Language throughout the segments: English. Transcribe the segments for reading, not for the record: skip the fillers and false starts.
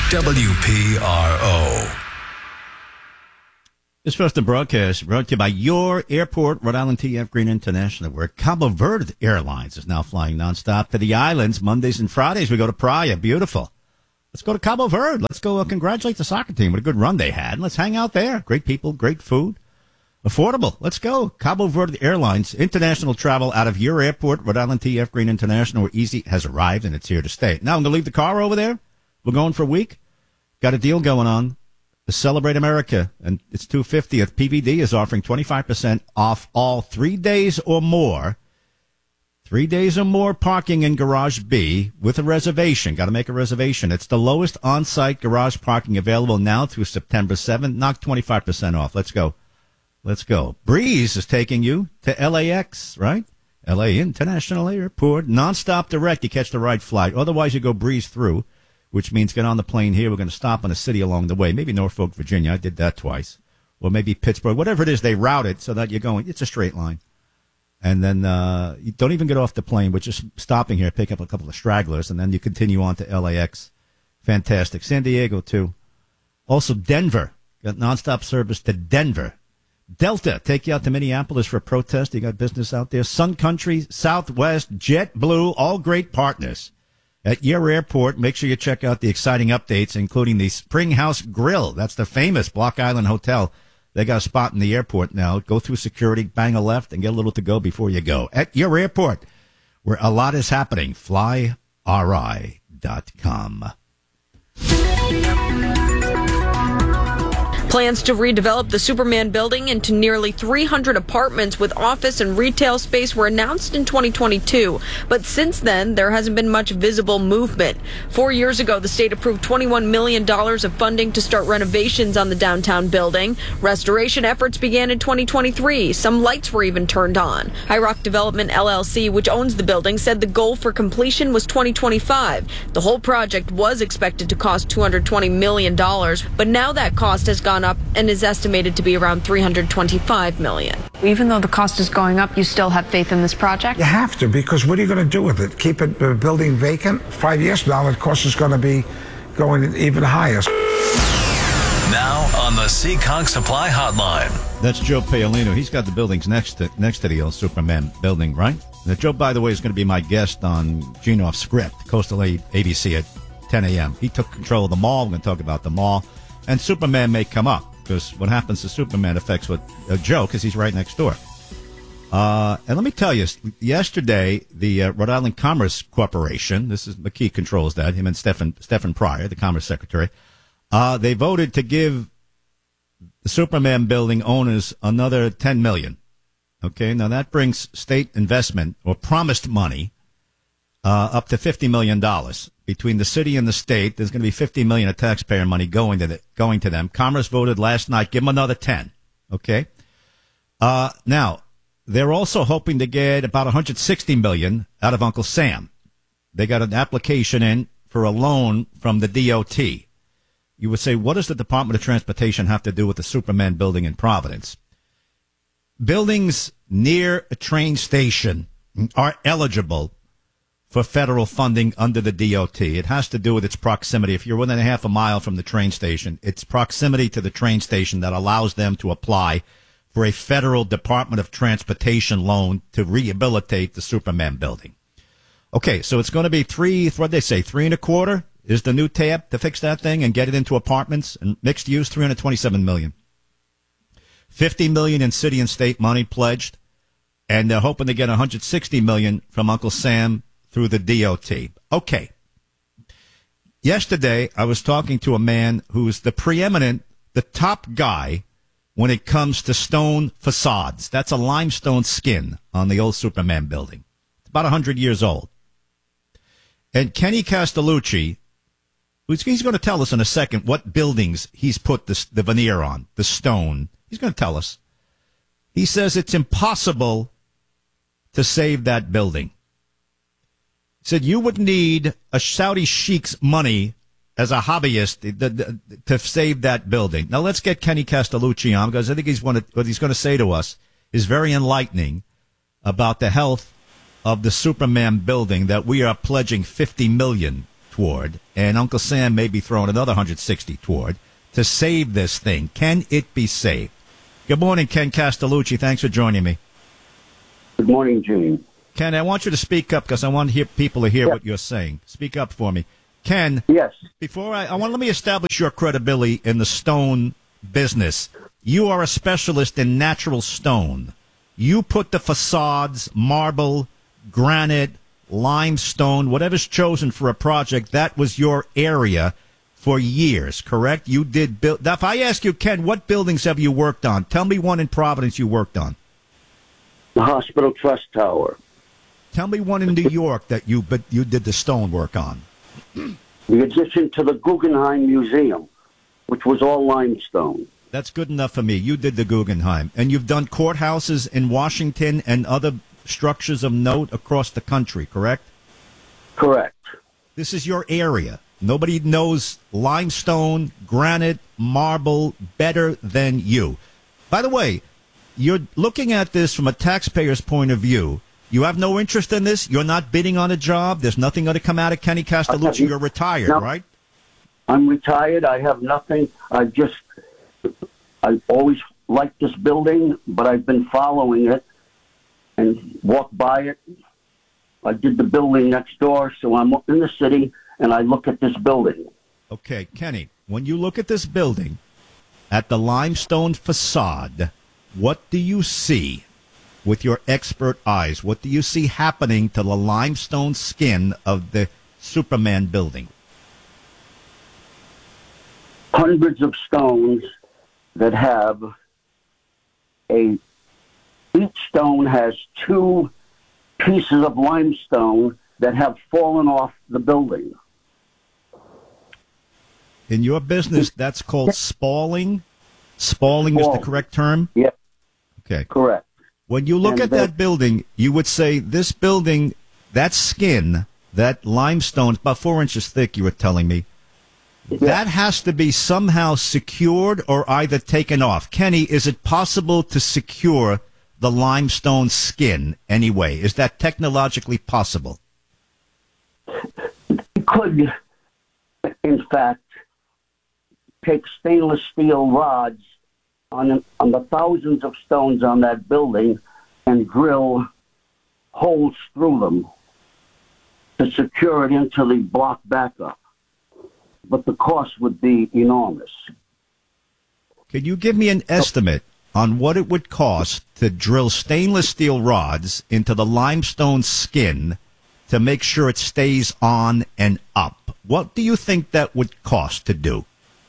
WPRO. This first broadcast brought to you by your airport, Rhode Island TF Green International, where Cabo Verde Airlines is now flying nonstop to the islands. Mondays and Fridays, we go to Praia. Beautiful. Let's go to Cabo Verde. Let's go congratulate the soccer team. What a good run they had. Let's hang out there. Great people, great food, affordable. Let's go. Cabo Verde Airlines, international travel out of your airport, Rhode Island TF Green International, where easy has arrived and it's here to stay. Now I'm going to leave the car over there. We're going for a week. Got a deal going on. To celebrate America, and its 250th, PVD is offering 25% off all 3 days or more. 3 days or more parking in Garage B with a reservation. Got to make a reservation. It's the lowest on-site garage parking available now through September 7th. Knock 25% off. Let's go. Let's go. Breeze is taking you to LAX, right? LA International Airport. Non-stop direct. You catch the right flight. Otherwise, you go Breeze through, which means get on the plane here. We're going to stop in a city along the way. Maybe Norfolk, Virginia. I did that twice. Or maybe Pittsburgh. Whatever it is, they route it so that you're going. It's a straight line. And then you don't even get off the plane. We're just stopping here, pick up a couple of stragglers, and then you continue on to LAX. Fantastic. San Diego, too. Also, Denver. Got nonstop service to Denver. Delta, take you out to Minneapolis for a protest. You got business out there. Sun Country, Southwest, JetBlue, all great partners. At your airport, make sure you check out the exciting updates, including the Springhouse Grill. That's the famous Block Island Hotel. They got a spot in the airport now. Go through security, bang a left, and get a little to go before you go. At your airport, where a lot is happening, flyri.com. Plans to redevelop the Superman building into nearly 300 apartments with office and retail space were announced in 2022. But since then, there hasn't been much visible movement. 4 years ago, the state approved $21 million of funding to start renovations on the downtown building. Restoration efforts began in 2023. Some lights were even turned on. High Rock Development LLC, which owns the building, said the goal for completion was 2025. The whole project was expected to cost $220 million, but now that cost has gone up and is estimated to be around $325 million. Even though the cost is going up, you still have faith in this project? You have to, because what are you going to do with it? Keep it building vacant? 5 years from now, the cost is going to be going even higher. Now on the Seekonk Supply Hotline. That's Joe Paolino. He's got the buildings next to the old Superman building, right? Now, Joe, by the way, is going to be my guest on Gene Off Script, Coastal ABC at 10 a.m. He took control of the mall. We're going to talk about the mall. And Superman may come up, because what happens to Superman affects Joe, because he's right next door. And let me tell you, yesterday, the Rhode Island Commerce Corporation, this is McKee controls that, him and Stephen Pryor, the Commerce Secretary, they voted to give the Superman building owners another $10 million. Okay, now that brings state investment, or promised money, up to $50 million. Between the city and the state, there's going to be $50 million of taxpayer money going to them. Commerce voted last night, give them another 10. Okay. Now they're also hoping to get about $160 million out of Uncle Sam. They got an application in for a loan from the DOT. You would say, what does the Department of Transportation have to do with the Superman building in Providence? Buildings near a train station are eligible for federal funding under the DOT. It has to do with its proximity. If you're within a half a mile from the train station, it's proximity to the train station that allows them to apply for a federal Department of Transportation loan to rehabilitate the Superman building. Okay, so it's going to be what'd they say, 3.25 is the new tab to fix that thing and get it into apartments and mixed use, $327 million. $50 million in city and state money pledged, and they're hoping to get $160 million from Uncle Sam through the DOT. Okay. Yesterday, I was talking to a man who's the top guy when it comes to stone facades. That's a limestone skin on the old Superman building. It's about 100 years old. And Kenny Castellucci, he's going to tell us in a second what buildings he's put the veneer on, the stone. He's going to tell us. He says it's impossible to save that building. Said you would need a Saudi sheik's money as a hobbyist to save that building. Now let's get Kenny Castellucci on, because I think what he's going to say to us is very enlightening about the health of the Superman building that we are pledging $50 million toward, and Uncle Sam may be throwing another 160 toward, to save this thing. Can it be saved? Good morning, Ken Castellucci. Thanks for joining me. Good morning, Gene. Ken, I want you to speak up because I want people to hear what you're saying. Speak up for me. Ken, yes. Before let me establish your credibility in the stone business. You are a specialist in natural stone. You put the facades, marble, granite, limestone, whatever's chosen for a project, that was your area for years, correct? You did build. Now, if I ask you, Ken, what buildings have you worked on? Tell me one in Providence you worked on. The Hospital Trust Tower. Tell me one in New York that you did the stone work on. The addition to the Guggenheim Museum, which was all limestone. That's good enough for me. You did the Guggenheim. And you've done courthouses in Washington and other structures of note across the country, correct? Correct. This is your area. Nobody knows limestone, granite, marble better than you. By the way, you're looking at this from a taxpayer's point of view. You have no interest in this? You're not bidding on a job? There's nothing going to come out of Kenny Castellucci? You're retired, no, right? I'm retired. I have nothing. I always liked this building, but I've been following it and walked by it. I did the building next door, so I'm in the city, and I look at this building. Okay, Kenny, when you look at this building, at the limestone facade, what do you see with your expert eyes? What do you see happening to the limestone skin of the Superman building? Hundreds of stones that have each stone has two pieces of limestone that have fallen off the building. In your business, that's called spalling? Spalling is the correct term? Yeah. Okay. Correct. When you look at that building, you would say this building, that skin, that limestone, is about 4 inches thick, you were telling me. Yeah. That has to be somehow secured or either taken off. Kenny, is it possible to secure the limestone skin anyway? Is that technologically possible? You could, in fact, take stainless steel rods on the thousands of stones on that building and drill holes through them to secure it until they block back up. But the cost would be enormous. Can you give me an estimate on what it would cost to drill stainless steel rods into the limestone skin to make sure it stays on and up? What do you think that would cost to do?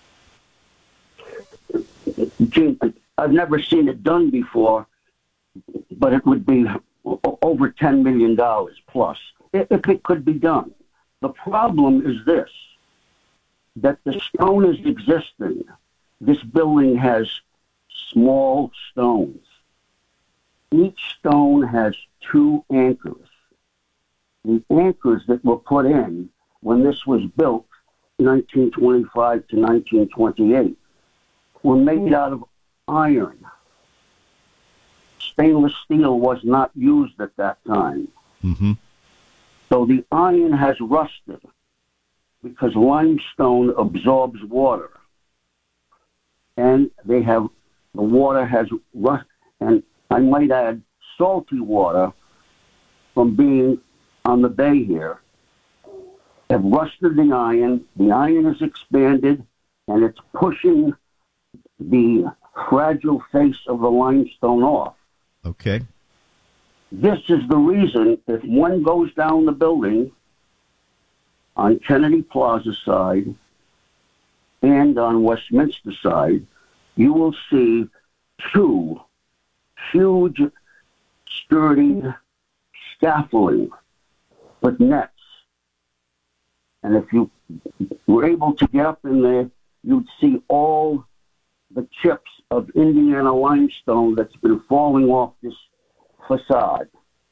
Gene, I've never seen it done before, but it would be over $10 million plus if it could be done. The problem is this, that the stone is existing. This building has small stones. Each stone has two anchors. The anchors that were put in when this was built, 1925 to 1928, were made out of iron. Stainless steel was not used at that time. Mm-hmm. So the iron has rusted because limestone absorbs water. And the water has rust, and I might add salty water from being on the bay here, have rusted the iron. The iron is expanded, and it's pushing the fragile face of the limestone off. Okay. This is the reason if one goes down the building on Kennedy Plaza side and on Westminster side, you will see two huge, sturdy scaffolding with nets. And if you were able to get up in there, you'd see all the chips of Indiana limestone that's been falling off this facade.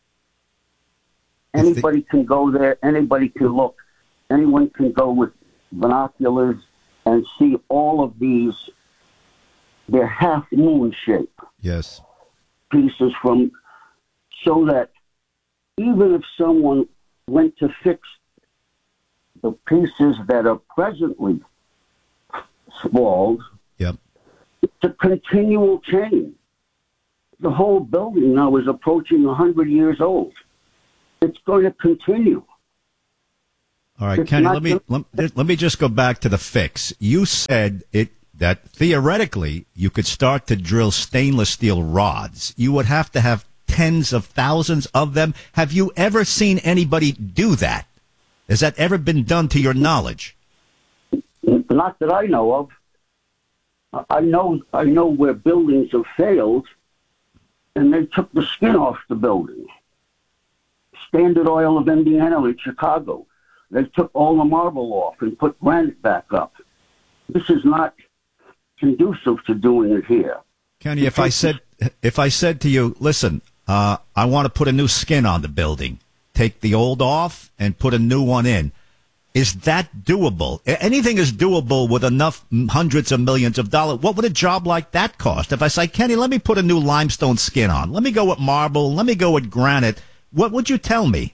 Anybody can go there. Anybody can look. Anyone can go with binoculars and see all of these. They're half-moon shape. Yes. Pieces from, so that even if someone went to fix the pieces that are presently walled, Yep. it's a continual chain. The whole building now is approaching 100 years old. It's going to continue. All right, It's Kenny, not let me just go back to the fix. You said that theoretically you could start to drill stainless steel rods. You would have to have tens of thousands of them. Have you ever seen anybody do that? Has that ever been done to your knowledge? Not that I know of. I know where buildings have failed, and they took the skin off the building. Standard Oil of Indiana in Chicago. They took all the marble off and put granite back up. This is not conducive to doing it here. Kenny, if I said to you, listen, I want to put a new skin on the building, take the old off and put a new one in, is that doable? Anything is doable with enough hundreds of millions of dollars. What would a job like that cost? If I say, Kenny, let me put a new limestone skin on, let me go with marble, let me go with granite, what would you tell me?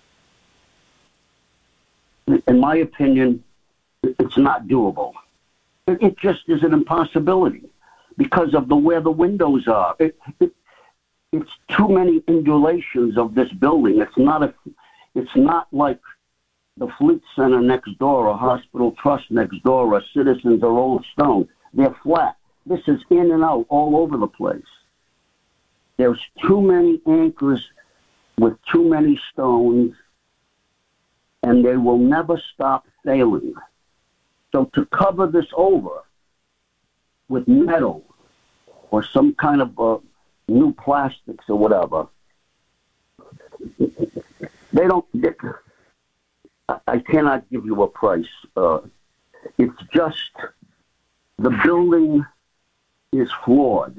In my opinion, it's not doable. It just is an impossibility because of where the windows are. It's too many undulations of this building. It's not like the Fleet Center next door, or Hospital Trust next door, or Citizens or Old Stone. They're flat. This is in and out all over the place. There's too many anchors with too many stones, and they will never stop failing. So to cover this over with metal or some kind of new plastics or whatever, I cannot give you a price. It's just the building is flawed,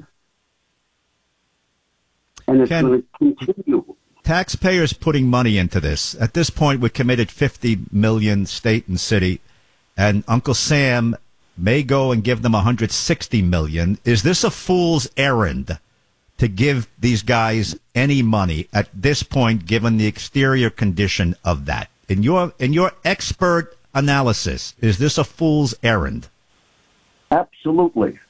and it's going to continue. Taxpayers putting money into this. At this point, we committed $50 million, state and city, and Uncle Sam may go and give them $160 million. Is this a fool's errand to give these guys any money at this point, given the exterior condition of that? In your expert analysis, is this a fool's errand? Absolutely.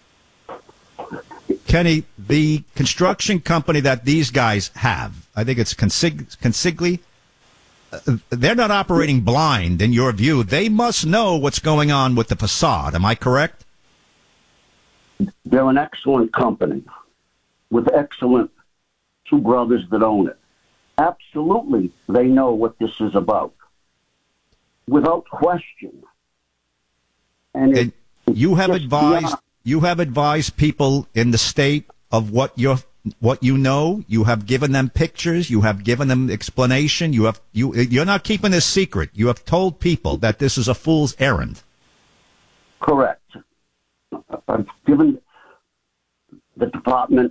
Kenny, the construction company that these guys have, I think it's Consigli, they're not operating blind in your view. They must know what's going on with the facade. Am I correct? They're an excellent company with excellent two brothers that own it. Absolutely, they know what this is about, without question. And you have advised people in the state of what you know. You have given them pictures. You have given them explanation. You're not keeping this secret. You have told people that this is a fool's errand. Correct. I've given the department,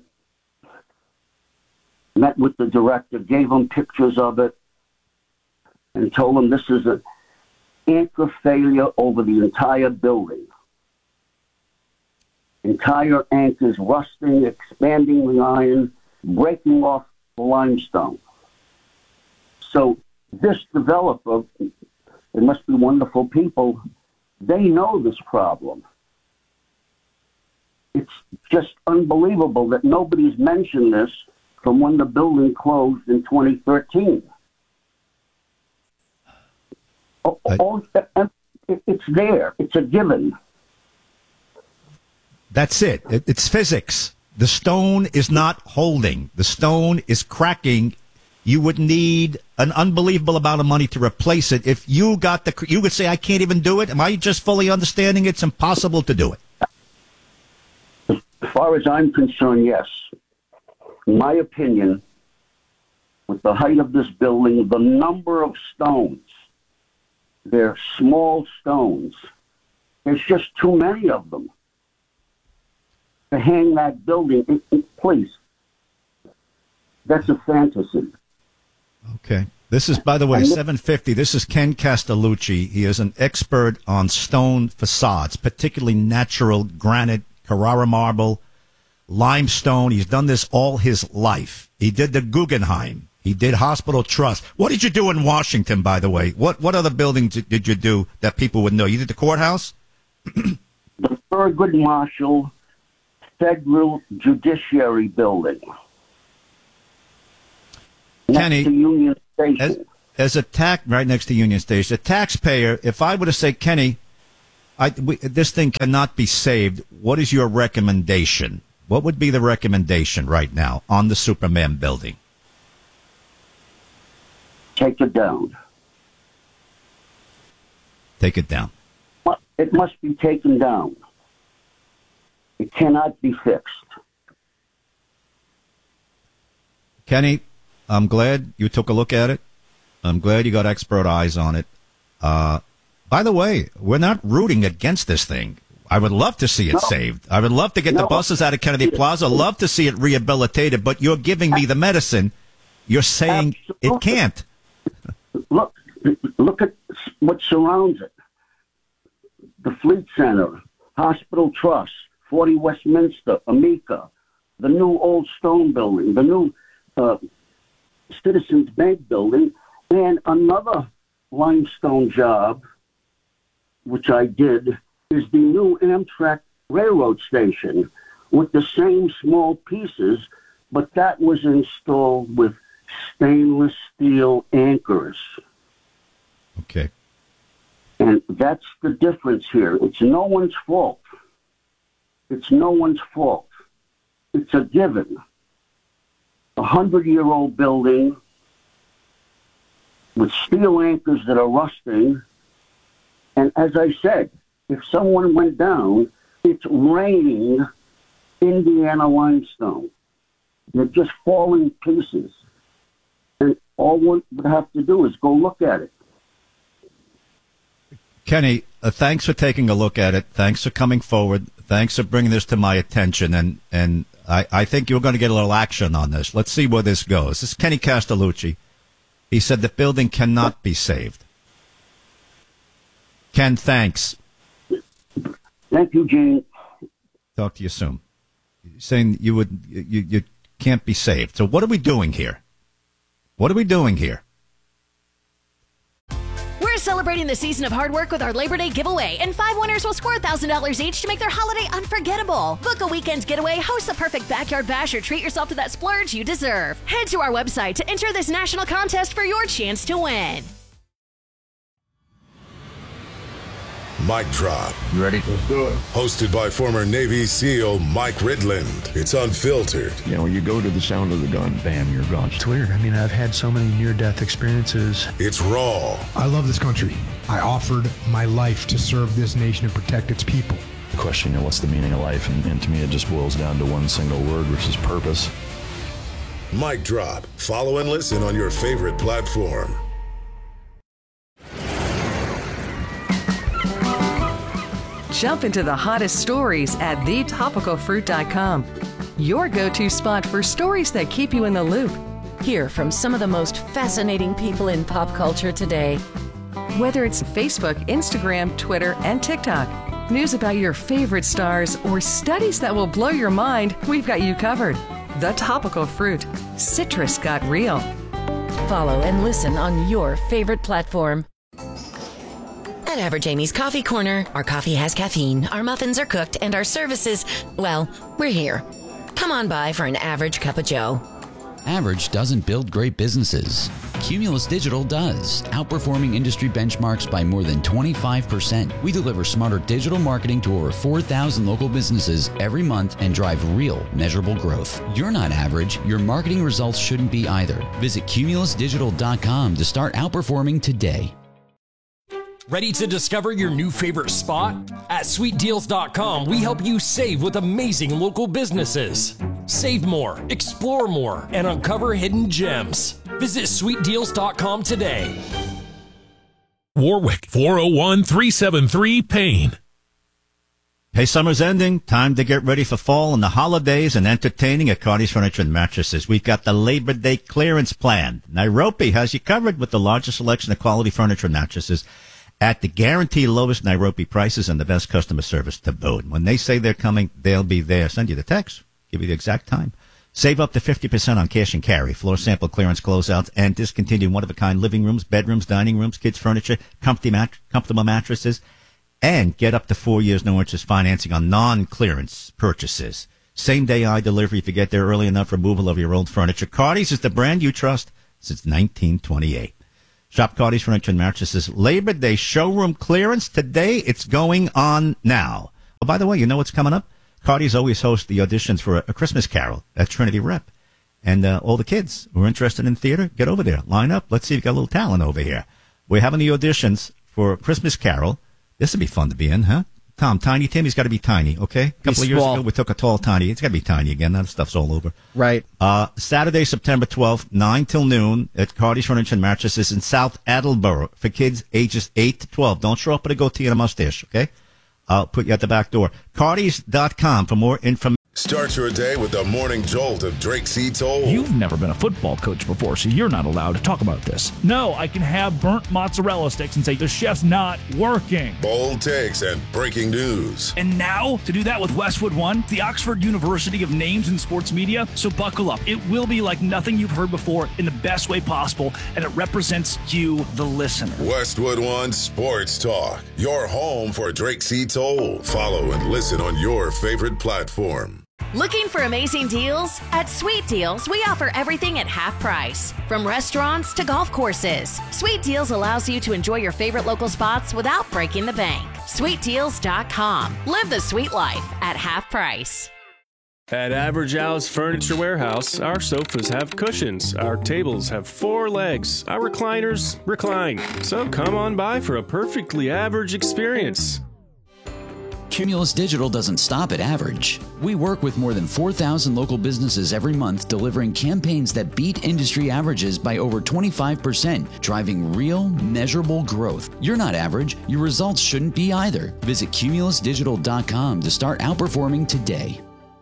met with the director, gave him pictures of it, and told him this is an anchor failure over the entire building. Entire anchors rusting, expanding the iron, breaking off the limestone. So this developer, they must be wonderful people, they know this problem. It's just unbelievable that nobody's mentioned this from when the building closed in 2013. It's there. It's a given. That's it. It's physics. The stone is not holding. The stone is cracking. You would need an unbelievable amount of money to replace it. If you you would say, I can't even do it. Am I just fully understanding it's impossible to do it? As far as I'm concerned, yes. In my opinion, with the height of this building, the number of stones, they're small stones. There's just too many of them to hang that building. Please. That's a fantasy. Okay. This is, by the way, 750. This is Ken Castellucci. He is an expert on stone facades, particularly natural granite, Carrara marble, limestone. He's done this all his life. He did the Guggenheim. He did Hospital Trust. What did you do in Washington, by the way? What other buildings did you do that people would know? You did the courthouse? The Thurgood Marshall Federal Judiciary Building. Kenny, next to Union Station. Right next to Union Station. A taxpayer, if I were to say, Kenny, this thing cannot be saved, what is your recommendation? What would be the recommendation right now on the Superman building? Take it down. Take it down. It must be taken down. It cannot be fixed. Kenny, I'm glad you took a look at it. I'm glad you got expert eyes on it. By the way, we're not rooting against this thing. I would love to see it saved. I would love to get the buses out of Kennedy Plaza. Love to see it rehabilitated, but you're giving me the medicine. You're saying it can't. Look at what surrounds it. The Fleet Center, Hospital Trust, 40 Westminster, Amica, the new Old Stone building, the new Citizens Bank building, and another limestone job, which I did, is the new Amtrak railroad station with the same small pieces, but that was installed with stainless steel anchors. Okay. And that's the difference here. It's no one's fault. It's no one's fault. It's a given. 100-year-old building with steel anchors that are rusting. And as I said, if someone went down, it's raining Indiana limestone. They're just falling pieces. And all one would have to do is go look at it. Kenny, thanks for taking a look at it. Thanks for coming forward. Thanks for bringing this to my attention. And I think you're going to get a little action on this. Let's see where this goes. This is Kenny Castellucci. He said the building cannot be saved. Ken, thanks. Thank you, Gene. Talk to you soon. You're saying you can't be saved. So what are we doing here? What are we doing here? We're celebrating the season of hard work with our Labor Day giveaway, and 5 winners will score $1,000 each to make their holiday unforgettable. Book a weekend getaway, host the perfect backyard bash, or treat yourself to that splurge you deserve. Head to our website to enter this national contest for your chance to win. Mic Drop. You ready? Let's do it. Hosted by former Navy SEAL Mike Ridland. It's unfiltered. You know, when you go to the sound of the gun, bam, you're gone. It's weird. I mean, I've had so many near-death experiences. It's raw. I love this country. I offered my life to serve this nation and protect its people. The question, you know, what's the meaning of life? And to me, it just boils down to one single word, which is purpose. Mic Drop. Follow and listen on your favorite platform. Jump into the hottest stories at thetopicalfruit.com. Your go-to spot for stories that keep you in the loop. Hear from some of the most fascinating people in pop culture today. Whether it's Facebook, Instagram, Twitter, and TikTok, news about your favorite stars, or studies that will blow your mind, we've got you covered. The Topical Fruit. Citrus got real. Follow and listen on your favorite platform. At Average Amy's Coffee Corner, our coffee has caffeine, our muffins are cooked, and our services, well, we're here. Come on by for an average cup of joe. Average doesn't build great businesses. Cumulus Digital does, outperforming industry benchmarks by more than 25%. We deliver smarter digital marketing to over 4,000 local businesses every month and drive real, measurable growth. You're not average. Your marketing results shouldn't be either. Visit cumulusdigital.com to start outperforming today. Ready to discover your new favorite spot? At sweetdeals.com, we help you save with amazing local businesses. Save more, explore more, and uncover hidden gems. Visit sweetdeals.com today. Warwick, 401-373-PAIN. Hey, summer's ending. Time to get ready for fall and the holidays and entertaining at Cardi's Furniture and Mattresses. We've got the Labor Day clearance plan. Nairobi has you covered with the largest selection of quality furniture and mattresses at the guaranteed lowest Nairobi prices and the best customer service to boot. When they say they're coming, they'll be there. Send you the text. Give you the exact time. Save up to 50% on cash and carry, floor sample clearance closeouts, and discontinued one-of-a-kind living rooms, bedrooms, dining rooms, kids' furniture, comfortable mattresses, and get up to 4 years no-interest financing on non-clearance purchases. Same-day delivery if you get there early enough, removal of your old furniture. Cardi's is the brand you trust since 1928. Shop Cardi's Furniture and Mattresses Labor Day showroom clearance today. It's going on now. Oh, by the way, you know what's coming up? Cardi's always hosts the auditions for a Christmas Carol at Trinity Rep. And all the kids who are interested in theater, get over there. Line up. Let's see if you got a little talent over here. We're having the auditions for Christmas Carol. This would be fun to be in, huh? Tom, Tiny Tim, he's got to be tiny, okay? A couple of years ago, we took a tall Tiny. It's got to be tiny again. That stuff's all over. Right. Saturday, September 12th, 9 till noon at Cardi's Furniture and Mattresses in South Attleboro for kids ages 8 to 12. Don't show up with a goatee and a mustache, okay? I'll put you at the back door. Cardis.com for more information. Start your day with the morning jolt of Drake C. Toll. You've never been a football coach before, so you're not allowed to talk about this. No, I can have burnt mozzarella sticks and say the chef's not working. Bold takes and breaking news. And now, to do that with Westwood One, the Oxford University of Names in Sports Media. So buckle up. It will be like nothing you've heard before in the best way possible, and it represents you, the listener. Westwood One Sports Talk, your home for Drake C. Toll. Follow and listen on your favorite platform. Looking for amazing deals? At Sweet Deals, we offer everything at half price. From restaurants to golf courses, Sweet Deals allows you to enjoy your favorite local spots without breaking the bank. SweetDeals.com. Live the sweet life at half price. At Average Al's Furniture Warehouse, our sofas have cushions, our tables have 4 legs, our recliners recline. So come on by for a perfectly average experience. Cumulus Digital doesn't stop at average. We work with more than 4,000 local businesses every month, delivering campaigns that beat industry averages by over 25%, driving real, measurable growth. You're not average. Your results shouldn't be either. Visit cumulusdigital.com to start outperforming today.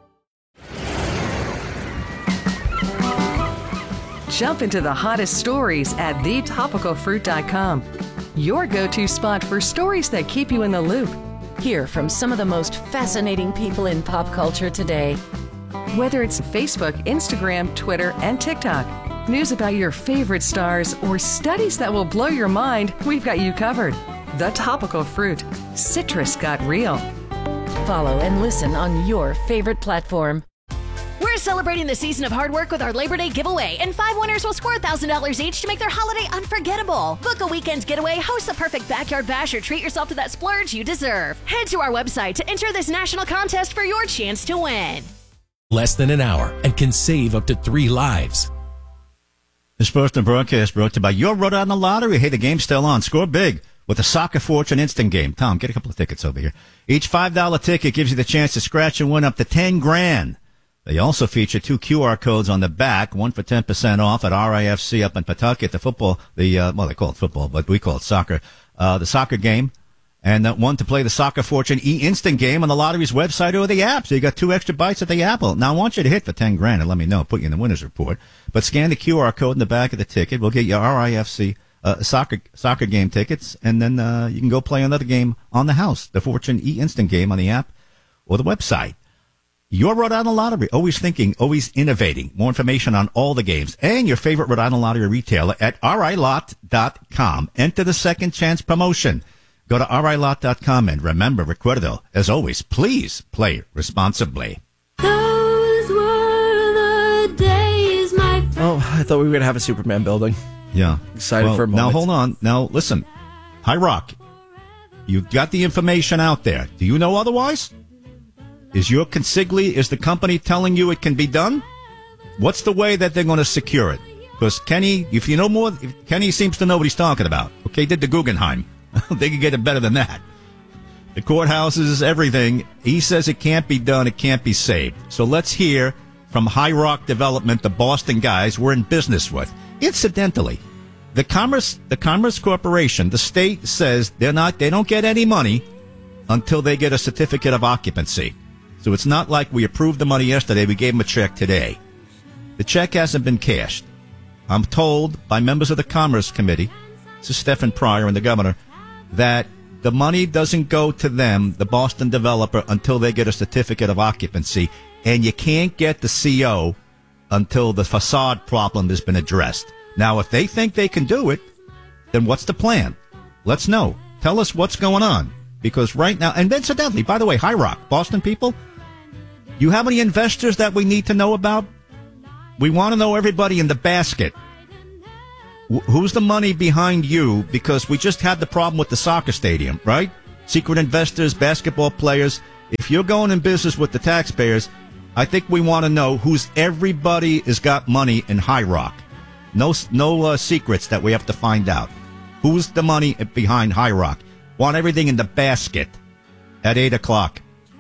Jump into the hottest stories at thetopicalfruit.com. Your go-to spot for stories that keep you in the loop. Hear from some of the most fascinating people in pop culture today. Whether it's Facebook, Instagram, Twitter, and TikTok, news about your favorite stars, or studies that will blow your mind, we've got you covered. The Topical Fruit. Citrus got real. Follow and listen on your favorite platform. We're celebrating the season of hard work with our Labor Day giveaway, and 5 winners will score $1,000 each to make their holiday unforgettable. Book a weekend getaway, host the perfect backyard bash, or treat yourself to that splurge you deserve. Head to our website to enter this national contest for your chance to win. Less than an hour and can save up to 3 lives. This Boston broadcast brought to you by your Rhode Island Lottery. Hey, the game's still on. Score big with the Soccer Fortune Instant Game. Tom, get a couple of tickets over here. Each $5 ticket gives you the chance to scratch and win up to $10,000. They also feature 2 QR codes on the back, one for 10% off at RIFC up in Pawtucket, the football, they call it football, but we call it soccer, the soccer game, and one to play the Soccer Fortune E-Instant Game on the lottery's website or the app. So you got 2 extra bites at the apple. Now, I want you to hit for $10,000 and let me know, put you in the winner's report. But scan the QR code in the back of the ticket. We'll get you RIFC soccer game tickets, and then you can go play another game on the house, the Fortune E-Instant Game on the app or the website. Your Rhode Island Lottery, always thinking, always innovating. More information on all the games and your favorite Rhode Island Lottery retailer at RILot.com. Enter the second chance promotion. Go to RILot.com and remember, recuerdo, as always, please play responsibly. Those were the days, my friend. Oh, I thought we were going to have a Superman building. Yeah. Excited for a moment. Now, hold on. Now, listen. High Rock, you've got the information out there. Do you know otherwise? Is your consigli, is the company telling you it can be done? What's the way that they're going to secure it? Because Kenny, if you know more, Kenny seems to know what he's talking about. Okay, did the Guggenheim. They can get it better than that. The courthouses, everything. He says it can't be done, it can't be saved. So let's hear from High Rock Development, the Boston guys we're in business with. Incidentally, the Commerce Corporation, the state says they don't get any money until they get a certificate of occupancy. So it's not like we approved the money yesterday, we gave them a check today. The check hasn't been cashed. I'm told by members of the Commerce Committee, this is Stephen Pryor and the governor, that the money doesn't go to them, the Boston developer, until they get a certificate of occupancy. And you can't get the CO until the facade problem has been addressed. Now, if they think they can do it, then what's the plan? Let's know. Tell us what's going on. Because right now, and incidentally, by the way, High Rock, Boston people, you have any investors that we need to know about? We want to know everybody in the basket. Who's the money behind you? Because we just had the problem with the soccer stadium, right? Secret investors, basketball players. If you're going in business with the taxpayers, I think we want to know who's everybody has got money in High Rock. No secrets that we have to find out. Who's the money behind High Rock? Want everything in the basket at 8 o'clock.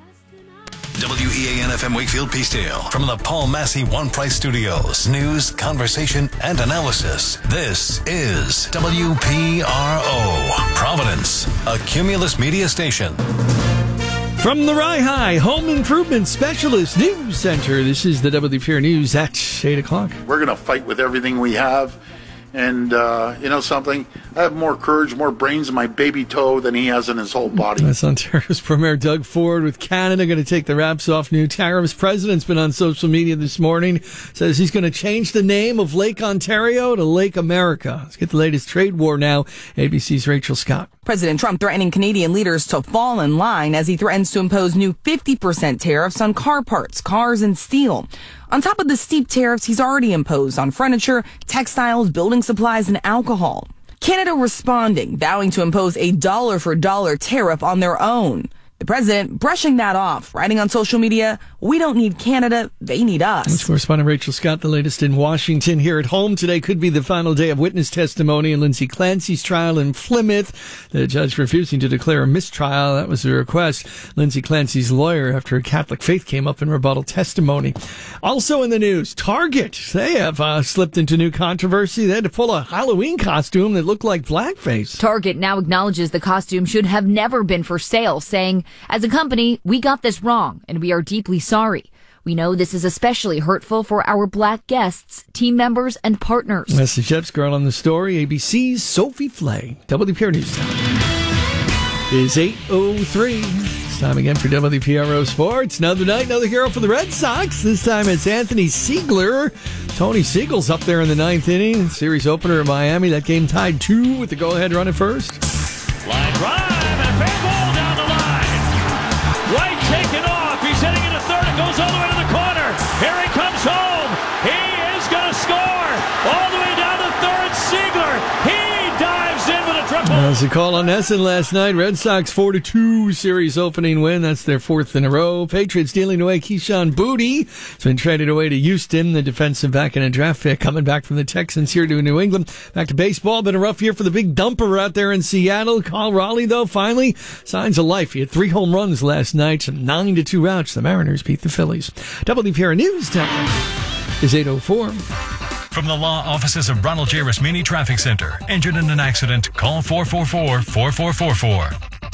WEAN-FM Wakefield Peacedale from the Paul Massey One Price Studios. News, conversation, and analysis. This is WPRO, Providence, a Cumulus media station. From the Rye Home Improvement Specialist News Center, this is the WPR News at 8 o'clock. We're going to fight with everything we have. And, you know something? I have more courage, more brains in my baby toe than he has in his whole body. That's Ontario's Premier Doug Ford with Canada going to take the wraps off new tariffs. President's been on social media this morning. Says he's going to change the name of Lake Ontario to Lake America. Let's get the latest trade war now. ABC's Rachel Scott. President Trump threatening Canadian leaders to fall in line as he threatens to impose new 50% tariffs on car parts, cars, and steel. On top of the steep tariffs he's already imposed on furniture, textiles, building supplies, and alcohol. Canada responding, vowing to impose a dollar-for-dollar tariff on their own. The president brushing that off, writing on social media, "We don't need Canada, they need us." That's correspondent Rachel Scott. The latest in Washington. Here at home today could be the final day of witness testimony in Lindsay Clancy's trial in Plymouth. The judge refusing to declare a mistrial. That was the request. Lindsay Clancy's lawyer, after her Catholic faith came up in rebuttal testimony. Also in the news, Target. They have slipped into new controversy. They had to pull a Halloween costume that looked like blackface. Target now acknowledges the costume should have never been for sale, saying, "As a company, we got this wrong, and we are deeply sorry. We know this is especially hurtful for our black guests, team members, and partners." That's the chef's girl on the story, ABC's Sophie Flay. WPR News Time is 8:03. It's time again for WPRO Sports. Another night, another hero for the Red Sox. This time it's Anthony Siegler. Tony Siegel's up there in the ninth inning. Series opener in Miami. That game tied 2 with the go-ahead run at first. Line drive and a fair ball down the line. White taking off. He's heading into third. It goes all the way to the corner. Here he comes home. He is going to score. All the way down to third. Siegler. He dives in with a triple. That was a call on Essen last night. Red Sox 4-2 series opening win. That's their 4th in a row. Patriots dealing away Keyshawn Booty. It's been traded away to Houston. The defensive back in a draft pick coming back from the Texans here to New England. Back to baseball. Been a rough year for the big dumper out there in Seattle. Kyle Raleigh, though, finally signs of life. He had 3 home runs last night. Some 9-2 routes. The Mariners beat the Phillies. WPR News time is 8:04. From the law offices of Ronald J. Rasmini Traffic Center. Injured in an accident? Call 444-4444.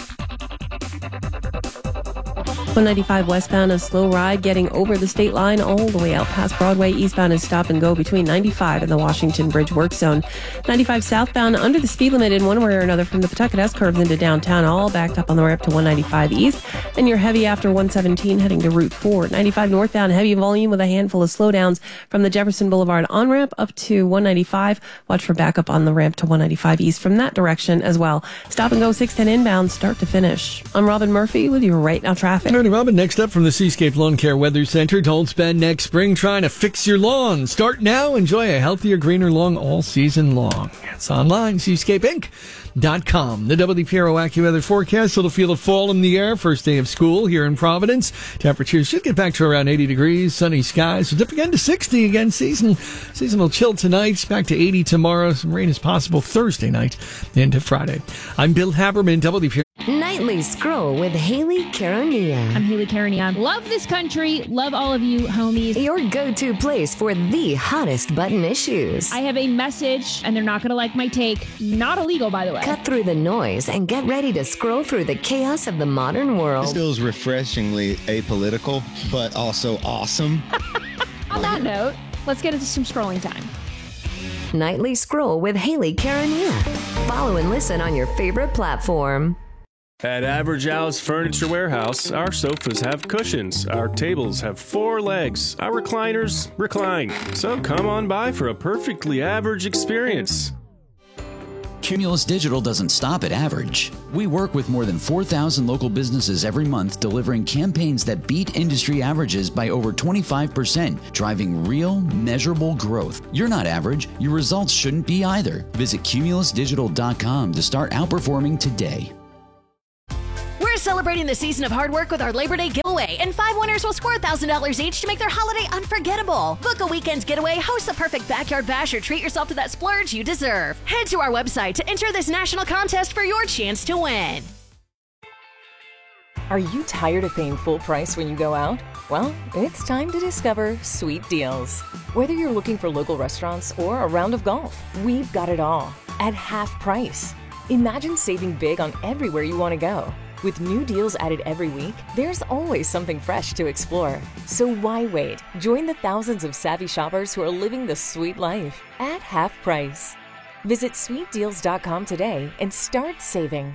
195 westbound, a slow ride getting over the state line all the way out past Broadway. Eastbound is stop and go between 95 and the Washington Bridge work zone. 95 southbound under the speed limit in one way or another from the Pawtucket S curves into downtown, all backed up on the ramp to 195 east. And you're heavy after 117 heading to Route 4. 95 northbound, heavy volume with a handful of slowdowns from the Jefferson Boulevard on-ramp up to 195. Watch for backup on the ramp to 195 east from that direction as well. Stop and go 610 inbound, start to finish. I'm Robin Murphy with your Right Now Traffic. Alrighty, Robin, next up from the Seascape Lawn Care Weather Center. Don't spend next spring trying to fix your lawn. Start now. Enjoy a healthier, greener lawn all season long. It's online, seascapeinc.com. The WPRO AccuWeather forecast. Little feel of fall in the air. First day of school here in Providence. Temperatures should get back to around 80 degrees. Sunny skies. We'll dip again to 60 again. Seasonal chill tonight. Back to 80 tomorrow. Some rain is possible Thursday night into Friday. I'm Bill Haberman, WPRO. Nightly Scroll with Haley Karania. I'm Haley Karania. Love this country. Love all of you, homies. Your go-to place for the hottest button issues. I have a message, and they're not going to like my take. Not illegal, by the way. Cut through the noise and get ready to scroll through the chaos of the modern world. This feels refreshingly apolitical, but also awesome. On that note, let's get into some scrolling time. Nightly Scroll with Haley Karania. Follow and listen on your favorite platform. At Average Al's Furniture Warehouse, our sofas have cushions, our tables have 4 legs, our recliners recline. So come on by for a perfectly average experience. Cumulus Digital doesn't stop at average. We work with more than 4,000 local businesses every month, delivering campaigns that beat industry averages by over 25%, driving real, measurable growth. You're not average. Your results shouldn't be either. Visit cumulusdigital.com to start outperforming today. We're celebrating the season of hard work with our Labor Day giveaway, and 5 winners will score $1,000 each to make their holiday unforgettable. Book a weekend getaway, host the perfect backyard bash, or treat yourself to that splurge you deserve. Head to our website to enter this national contest for your chance to win. Are you tired of paying full price when you go out? Well, it's time to discover Sweet Deals. Whether you're looking for local restaurants or a round of golf, we've got it all at half price. Imagine saving big on everywhere you want to go. With new deals added every week, there's always something fresh to explore. So why wait? Join the thousands of savvy shoppers who are living the sweet life at half price. Visit sweetdeals.com today and start saving.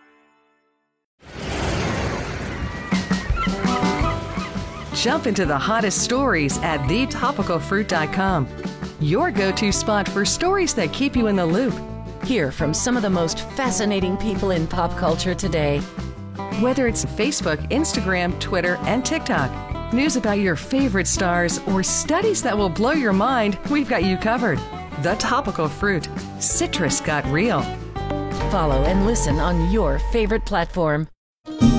Jump into the hottest stories at thetopicalfruit.com. Your go-to spot for stories that keep you in the loop. Hear from some of the most fascinating people in pop culture today. Whether it's Facebook, Instagram, Twitter, and TikTok, news about your favorite stars, or studies that will blow your mind, we've got you covered. The Topical Fruit. Citrus got real. Follow and listen on your favorite platform.